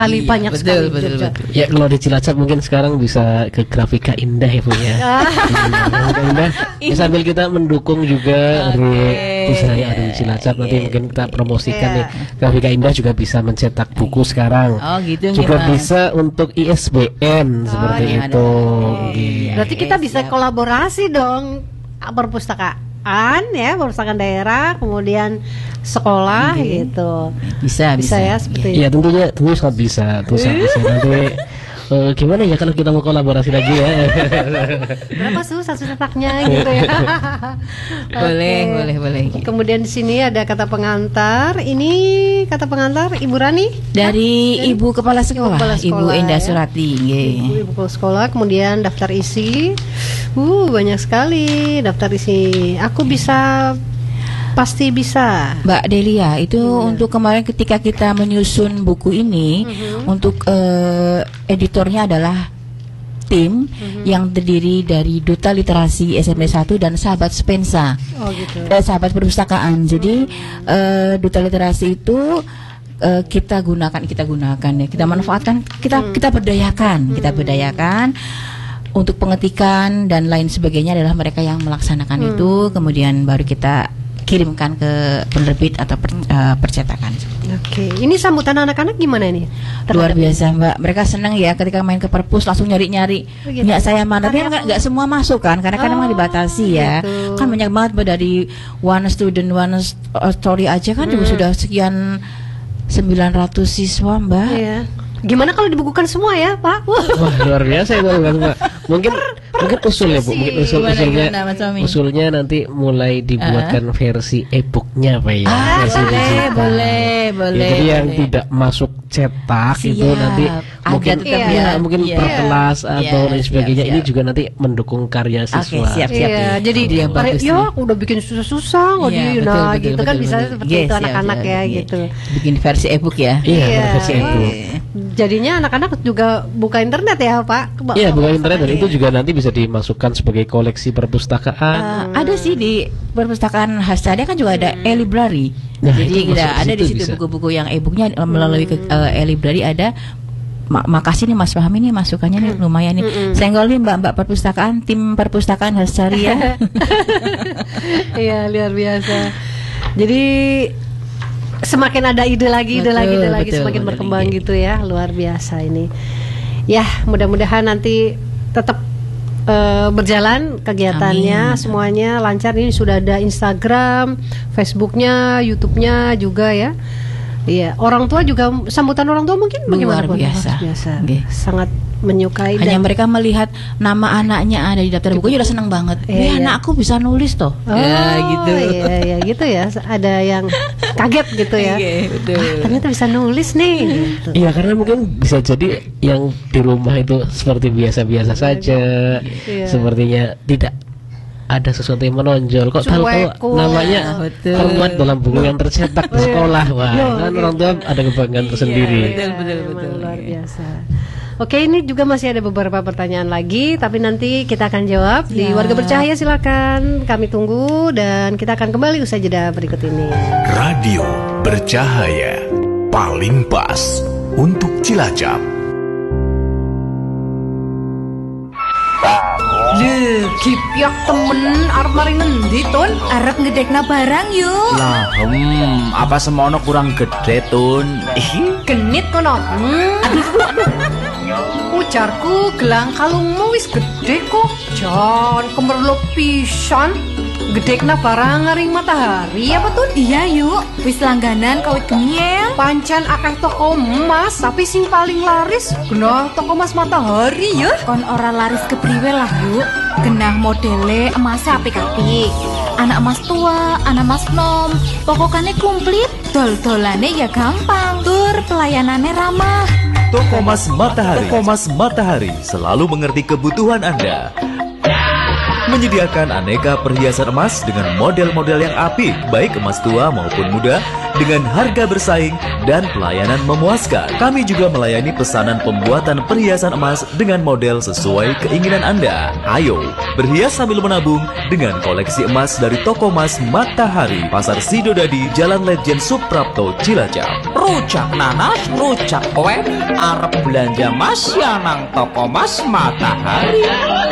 Kali banyak betul, sekali. betul. Ya kalau di Cilacap mungkin sekarang bisa ke Grafika Indah ya Bu ya. Grafika Indah. Ya, sambil kita mendukung juga usaha yang ada di Cilacap, nanti mungkin kita promosikan nih. Grafika Indah juga bisa mencetak buku sekarang. Oh gitu. Juga bisa untuk ISBN seperti itu. Gitu. Berarti kita bisa kolaborasi dong, perpustakaan ya, perpustakaan daerah, kemudian sekolah gitu. Bisa ya seperti itu. Ya tentunya sangat bisa. Nanti gimana ya kalau kita mau kolaborasi lagi ya? Berapa susah cetaknya gitu ya? Boleh. Kemudian di sini ada kata pengantar. Ini kata pengantar Ibu Rani dari Ibu Kepala Sekolah, Ibu Endah Surati. Ibu Kepala Sekolah. Kemudian daftar isi. Banyak sekali daftar isi. Aku bisa. Pasti bisa, Mbak Delia. Itu untuk kemarin ketika kita menyusun buku ini, untuk editornya adalah tim yang terdiri dari Duta Literasi SMP 1 dan Sahabat Spensa, Sahabat Perpustakaan. Jadi Duta Literasi itu kita gunakan ya, kita manfaatkan, kita berdayakan untuk pengetikan dan lain sebagainya adalah mereka yang melaksanakan itu, kemudian baru kita kirimkan ke penerbit atau percetakan. Oke, ini sambutan anak-anak gimana ini? Luar biasa Mbak, mereka senang ya ketika main ke perpus langsung nyari-nyari punya saya mana. Tapi nggak semua masuk kan, karena kan memang dibatasi ya. Gitu. Kan banyak banget Mbak, dari one student one story aja kan juga sudah sekian 900 siswa Mbak. Iya. Gimana kalau dibukukan semua ya Pak? Wah luar biasa itu Mbak. Mungkin usul ya Bu, usulnya nanti mulai dibuatkan versi e-booknya Pak ya. Versi boleh. Ya, jadi yang tidak masuk cetak itu nanti mungkin per kelas atau lain sebagainya. Ini juga nanti mendukung karya siswa. Siap. Jadi aku udah bikin susah-susah gitu kan bisa seperti itu anak-anak ya gitu. Bikin versi e-book ya. Iya, versi e-book. Jadinya anak-anak juga buka internet ya Pak? Iya, buka internet, dan itu juga nanti bisa dimasukkan sebagai koleksi perpustakaan. Ada sih di perpustakaan Hastadi kan juga ada e-library. Jadi ada di situ buku-buku yang e-booknya melalui e-library ada. Makasih nih Mas Fahmi nih masukannya nih lumayan nih. Senggol nih Mbak perpustakaan, tim perpustakaan Hastadi ya. Iya, luar biasa. Jadi semakin ada ide lagi semakin berkembang gitu ya, luar biasa ini. Ya, mudah-mudahan nanti tetap berjalan kegiatannya. Amin. Semuanya lancar. Ini sudah ada Instagram, Facebooknya, YouTube-nya juga ya. Iya, orang tua juga, sambutan orang tua mungkin bagaimana? Luar biasa. Okay. Sangat menyukai. Hanya mereka melihat nama anaknya ada di daftar bukunya udah senang banget. Anakku bisa nulis toh. Gitu. Iya, gitu ya. Ada yang kaget gitu ya. Ternyata bisa nulis nih. Gitu. Iya, karena mungkin bisa jadi yang di rumah itu seperti biasa-biasa saja. Sepertinya tidak ada sesuatu yang menonjol. Kok tahu namanya hormat dalam buku yang tercetak di sekolah. Wah, kan orang tua ada kebanggaan tersendiri. Betul, luar biasa. Oke, ini juga masih ada beberapa pertanyaan lagi, tapi nanti kita akan jawab di Warga Bercahaya. Silakan, kami tunggu dan kita akan kembali usai jeda berikut ini. Radio Bercahaya, paling pas untuk Cilacap. Kipyak temen arep mari ngendi Tun? Arep ngedekna barang yuk. Lah, apa semono kurang gede Tun? Genit kono. Ujarku gelang kalungmu wis gede kok. Jan kemerluk pisan. Gedekna barang ngaring Matahari apa Tun? Iya yuk, wis langganan kawit geniel. Pancen akeh toko emas, tapi sing paling laris genah toko emas Matahari ya. Kon ora laris kepriwe lah yuk. Genah modele emas apik-apik. Anak emas tua, anak emas nom, pokoknya komplit. Dol-dolane ya gampang. Tur pelayanannya ramah. Toko Emas Matahari. Toko Emas Matahari selalu mengerti kebutuhan Anda. menyediakan aneka perhiasan emas dengan model-model yang apik, baik emas tua maupun muda, dengan harga bersaing dan pelayanan memuaskan. Kami juga melayani pesanan pembuatan perhiasan emas dengan model sesuai keinginan Anda. Ayo, berhias sambil menabung dengan koleksi emas dari toko emas Matahari, Pasar Sidodadi, Jalan Lejen Suprapto, Cilacap. Rujak nanas, rujak kue, arep belanja mas ya nang toko mas Matahari.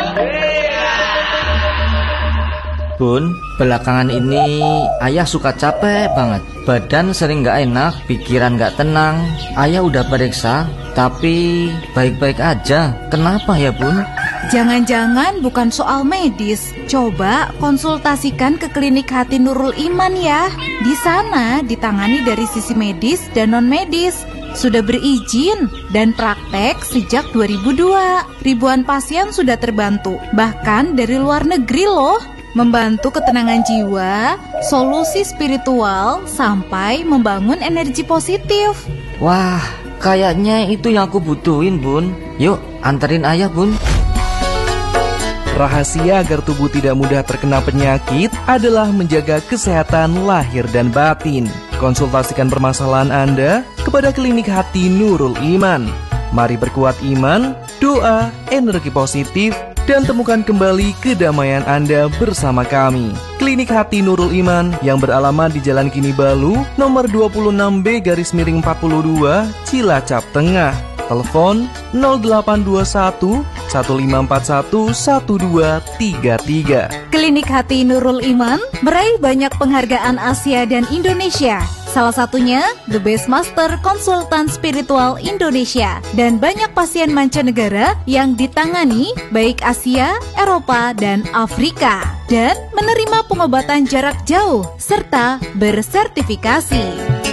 Bun, belakangan ini ayah suka capek banget. Badan sering gak enak, pikiran gak tenang. Ayah udah periksa, tapi baik-baik aja. Kenapa ya Bun? Jangan-jangan bukan soal medis. Coba konsultasikan ke Klinik Hati Nurul Iman ya. Di sana ditangani dari sisi medis dan non-medis. Sudah berizin dan praktek sejak 2002. Ribuan pasien sudah terbantu, bahkan dari luar negeri loh. Membantu ketenangan jiwa, solusi spiritual, sampai membangun energi positif. Wah, kayaknya itu yang aku butuhin Bun. Yuk, anterin ayah Bun. Rahasia agar tubuh tidak mudah terkena penyakit adalah menjaga kesehatan lahir dan batin. Konsultasikan permasalahan Anda kepada Klinik Hati Nurul Iman. Mari berkuat iman, doa, energi positif, dan temukan kembali kedamaian Anda bersama kami. Klinik Hati Nurul Iman yang beralamat di Jalan Kini Balu, nomor 26B/42, Cilacap Tengah. Telepon 0821 1541 1233. Klinik Hati Nurul Iman meraih banyak penghargaan Asia dan Indonesia. Salah satunya The Best Master Konsultan Spiritual Indonesia, dan banyak pasien mancanegara yang ditangani baik Asia, Eropa, dan Afrika, dan menerima pengobatan jarak jauh serta bersertifikasi.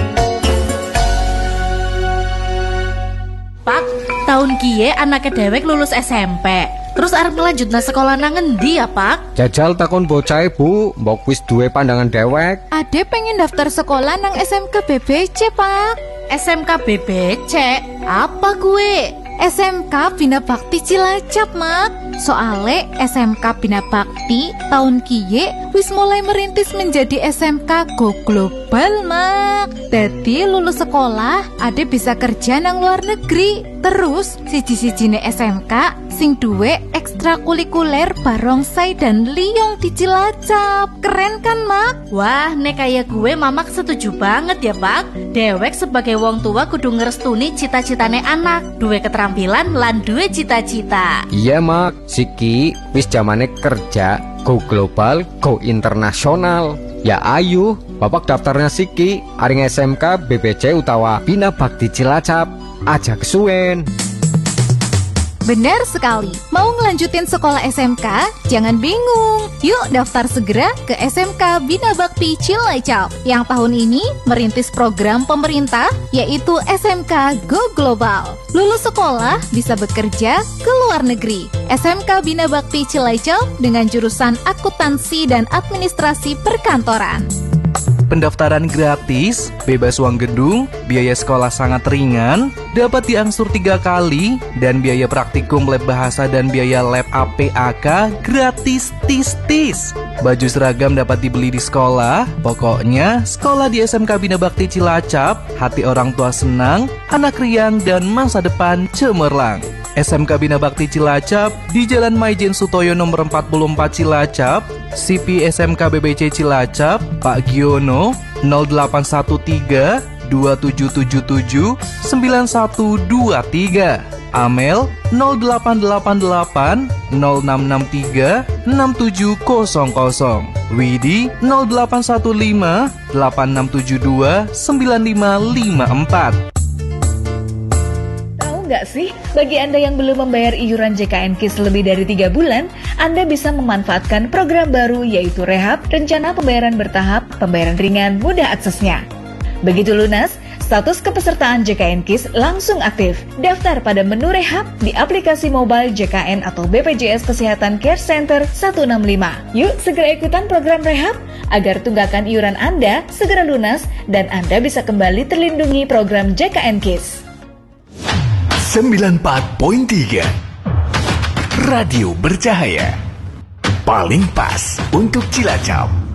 Pak, tahun kie anaknya dewek lulus SMP. Terus arep ngelanjutna sekolah nang ngendi ya, Pak? Jajal takon bocah Bu, mbok wis duwe pandangan dewek. Ade pengen daftar sekolah nang SMK BBC, Pak. SMK BBC? Apa gue? SMK Bina Bakti Cilacap, Mak. Soale SMK Bina Bakti tahun kiye wis mulai merintis menjadi SMK Go Global, Mak. Dadi lulus sekolah ade bisa kerja nang luar negeri. Terus siji-sijine SMK sing duwe ekstrakurikuler barongsai dan liyong di Cilacap. Keren kan, Mak? Wah, nek kaya gue mamak setuju banget ya, Pak. Dewek sebagai wong tua kudu ngerestuni cita-citane anak, duwe keterampilan lan duwe cita-cita. Iya, Mak. Siki wis zamane kerja go global, go internasional. Ya ayu, bapak daftarnya Siki aring SMK BBC utawa Bina Bakti Cilacap. Aja kesuwen. Benar sekali. Mau ngelanjutin sekolah SMK? Jangan bingung. Yuk daftar segera ke SMK Bina Bakti Cilacap yang tahun ini merintis program pemerintah yaitu SMK Go Global. Lulus sekolah bisa bekerja ke luar negeri. SMK Bina Bakti Cilacap dengan jurusan akuntansi dan administrasi perkantoran. Pendaftaran gratis, bebas uang gedung, biaya sekolah sangat ringan, dapat diangsur 3 kali, dan biaya praktikum lab bahasa dan biaya lab APAK gratis tis-tis. Baju seragam dapat dibeli di sekolah. Pokoknya, sekolah di SMK Bina Bakti Cilacap, hati orang tua senang, anak riang, dan masa depan cemerlang. SMK Bina Bakti Cilacap di Jalan Maijen Sutoyo nomor 44 Cilacap, CP SMK BBC Cilacap, Pak Giono 0813 2777 9123, Amel 0888 0663 6700, Widi 0815 8672 9554. Nggak sih, bagi Anda yang belum membayar iuran JKN KIS lebih dari 3 bulan, Anda bisa memanfaatkan program baru yaitu Rehab, rencana pembayaran bertahap, pembayaran ringan, mudah aksesnya. Begitu lunas, status kepesertaan JKN KIS langsung aktif. Daftar pada menu Rehab di aplikasi mobile JKN atau BPJS Kesehatan Care Center 165. Yuk segera ikutan program Rehab agar tunggakan iuran Anda segera lunas dan Anda bisa kembali terlindungi program JKN KIS. 94.3 Radio Bercahaya. paling pas untuk Cilacap.